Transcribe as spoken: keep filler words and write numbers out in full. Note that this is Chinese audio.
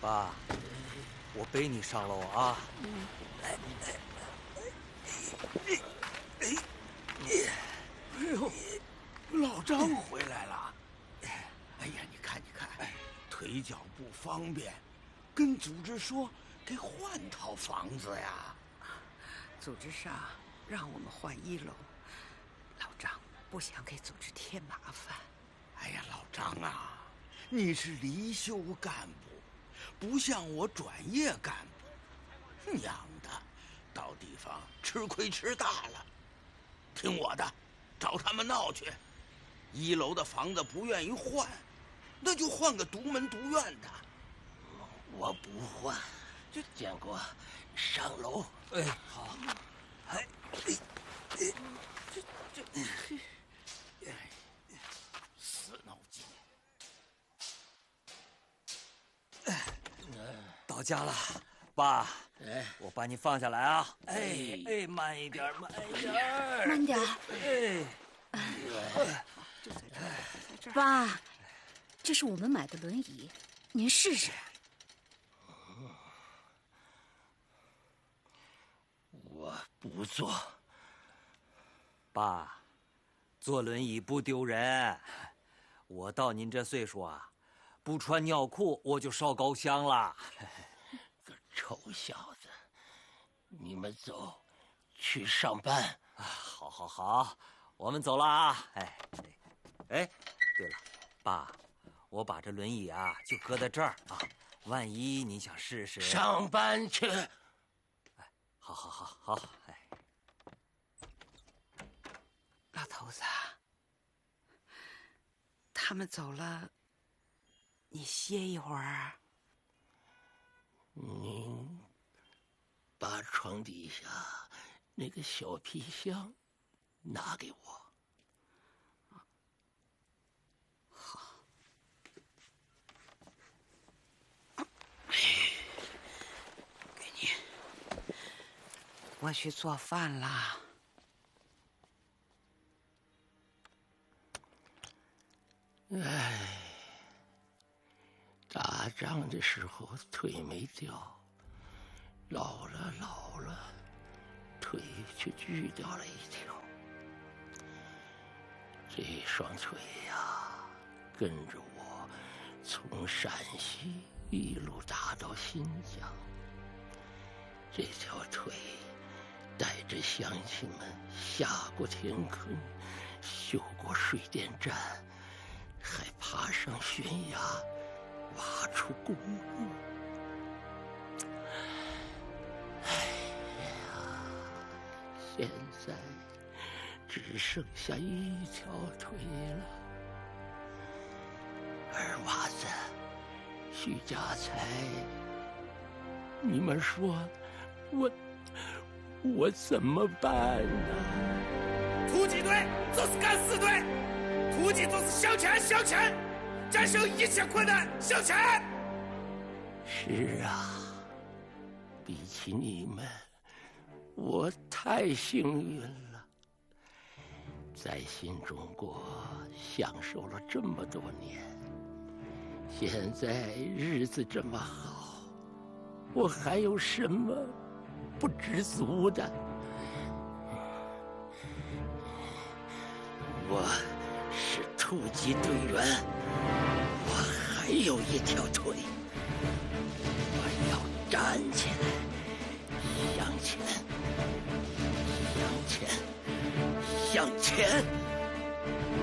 爸，我背你上楼啊！来， 哎哎哎呦，老张回来了！哎呀，你看你看，腿脚不方便，跟组织说给换套房子呀。 组织上让我们换一楼，老张不想给组织添麻烦。 哎呀，老张啊，你是离休干部，不像我转业干部，娘的，到地方吃亏吃大了。听我的，找他们闹去。一楼的房子不愿意换，那就换个独门独院的。 我不换，就建国上楼。 哎，好。哎，哎，哎， 这这，哎，死脑筋。 到家了，爸。 哎， 我把你放下来啊！哎哎，慢一点，慢一点， 慢点。 哎， 哎，就在这儿，在这儿。 爸，这是我们买的轮椅，您试试。 我不坐。 爸，坐轮椅不丢人。我到您这岁数啊，不穿尿裤我就烧高香了。 个臭小子，你们走，去上班。 啊，好，好，好，我们走了啊！哎，哎，对了，爸，我把这轮椅啊就搁在这儿啊，万一你想试试。 上班去。 哎，好，好，好，好，哎。 老头子，他们走了，你歇一会儿。 您把床底下那个小皮箱拿给我。 好。给你。我去做饭啦。 哎，打仗的时候腿没掉，老了老了，腿却锯掉了一条。这双腿呀，跟着我从陕西一路打到新疆。这条腿带着乡亲们下过田坑，修过水电站，还爬上悬崖，挖出公路。哎呀，现在只剩下一条腿了。二娃子，徐家财，你们说我我怎么办呢？ 突击队就是敢死队，突击就是向前向前，战胜一切困难向前。 是啊，比起你们，我太幸运了，在新中国享受了这么多年，现在日子这么好，我还有什么不知足的？我是突击队员，我还有一条腿，我要站起来，向前，向前，向前。